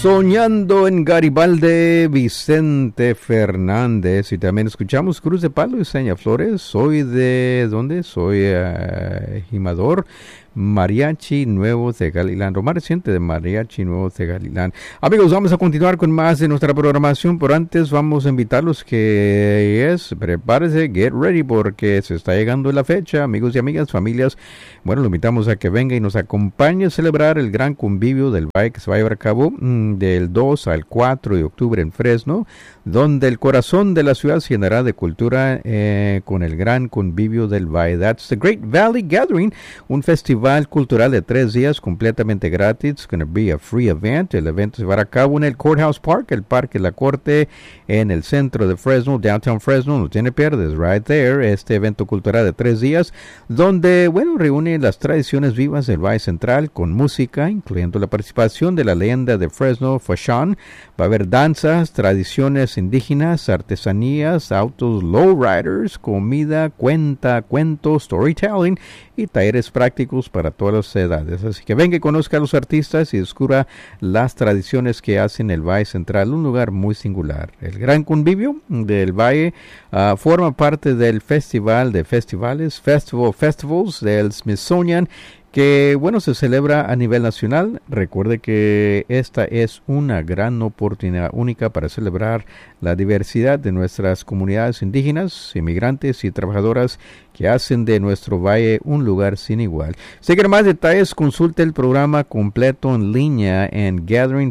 Soñando en Garibaldi, Vicente Fernández. Y también escuchamos Cruz de Palo y Seña Flores. Soy de... ¿dónde? Soy Jimador. Mariachi Nuevo de Galilán, lo más reciente de Mariachi Nuevo de Galilán. Amigos, vamos a continuar con más de nuestra programación, pero antes vamos a invitarlos prepárese, get ready, porque se está llegando la fecha, amigos y amigas, familias. Bueno, lo invitamos a que venga y nos acompañe a celebrar el gran convivio del Valle que se va a llevar a cabo del 2 al 4 de octubre en Fresno, donde el corazón de la ciudad se llenará de cultura con el gran convivio del Valle. That's the Great Valley Gathering, un festival cultural de 3 días completamente gratis. It's going to be a free event. El evento se llevará a cabo en el Courthouse Park, el Parque de la Corte, en el centro de Fresno, downtown Fresno. No tiene pierdes, right there. Este evento cultural de 3 días, donde, bueno, reúne las tradiciones vivas del Valle Central con música, incluyendo la participación de la leyenda de Fresno, Fashawn. Va a haber danzas, tradiciones indígenas, artesanías, autos lowriders, comida, cuentos, storytelling y talleres prácticos para todas las edades. Así que venga y conozca a los artistas y descubra las tradiciones que hacen el Valle Central un lugar muy singular. El gran convivio del Valle forma parte del Festival de Festivals del Smithsonian, que, bueno, se celebra a nivel nacional. Recuerde que esta es una gran oportunidad única para celebrar la diversidad de nuestras comunidades indígenas, inmigrantes y trabajadoras que hacen de nuestro valle un lugar sin igual. Si quiere más detalles, consulte el programa completo en línea en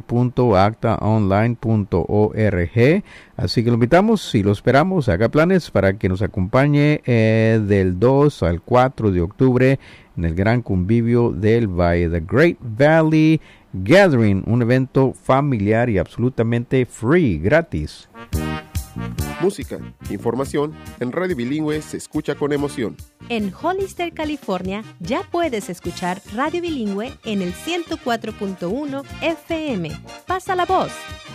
gathering.actaonline.org. Así que lo invitamos y lo esperamos. Haga planes para que nos acompañe del 2 al 4 de octubre en el gran convivio del Valle, The Great Valley Gathering, un evento familiar y absolutamente free, gratis. Música, información, en Radio Bilingüe se escucha con emoción. En Hollister, California, ya puedes escuchar Radio Bilingüe en el 104.1 FM. ¡Pasa la voz!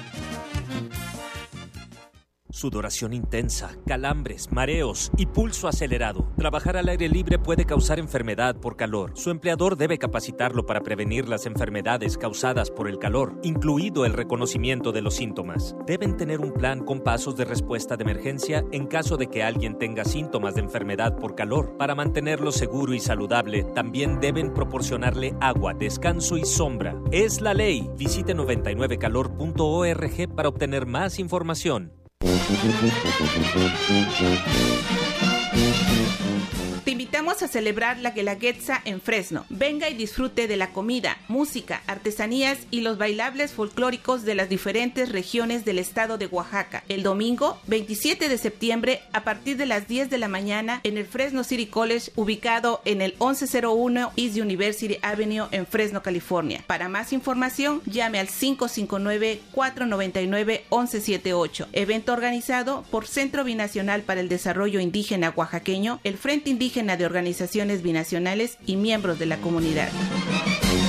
Sudoración intensa, calambres, mareos y pulso acelerado. Trabajar al aire libre puede causar enfermedad por calor. Su empleador debe capacitarlo para prevenir las enfermedades causadas por el calor, incluido el reconocimiento de los síntomas. Deben tener un plan con pasos de respuesta de emergencia en caso de que alguien tenga síntomas de enfermedad por calor. Para mantenerlo seguro y saludable, también deben proporcionarle agua, descanso y sombra. Es la ley. Visite 99calor.org para obtener más información. Te invitamos a celebrar la Guelaguetza en Fresno. Venga y disfrute de la comida, música, artesanías y los bailables folclóricos de las diferentes regiones del estado de Oaxaca. El domingo 27 de septiembre a partir de las 10 de la mañana en el Fresno City College, ubicado en el 1101 East University Avenue en Fresno, California. Para más información, llame al 559-499-1178. Evento organizado por Centro Binacional para el Desarrollo Indígena Oaxaqueño, el Frente Indígena de Organizaciones Binacionales y miembros de la comunidad.